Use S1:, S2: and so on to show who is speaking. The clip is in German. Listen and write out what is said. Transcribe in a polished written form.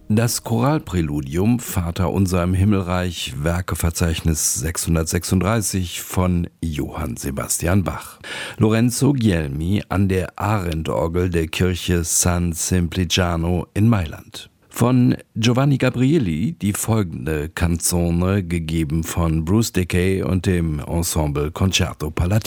S1: Das Choralpräludium Vater unser im Himmelreich, Werkeverzeichnis 636 von Johann Sebastian Bach. Lorenzo Guglielmi an der Arendorgel der Kirche San Simpliciano in Mailand. Von Giovanni Gabrieli die folgende Canzone, gegeben von Bruce Dickey und dem Ensemble Concerto Palatino.